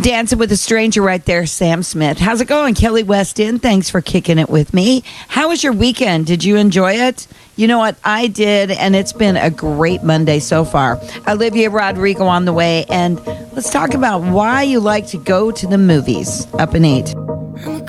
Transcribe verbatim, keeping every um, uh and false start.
Dancing with a Stranger right there, Sam Smith. How's it going? Kelly Weston, thanks for kicking it with me. How was your weekend? Did you enjoy it? You know what? I did, and it's been a great Monday so far. Olivia Rodrigo on the way, and let's talk about why you like to go to the movies. Up in eight.